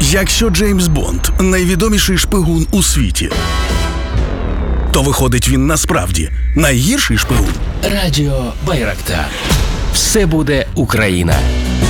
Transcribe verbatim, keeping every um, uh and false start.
Якщо Джеймс Бонд – найвідоміший шпигун у світі, то виходить він насправді найгірший шпигун? Радіо Байрактар. Все буде Україна.